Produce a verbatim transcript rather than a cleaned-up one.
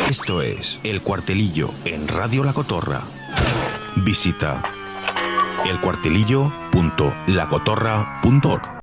Esto es El Cuartelillo en Radio La Cotorra. Visita el cuartelillo punto la cotorra punto org.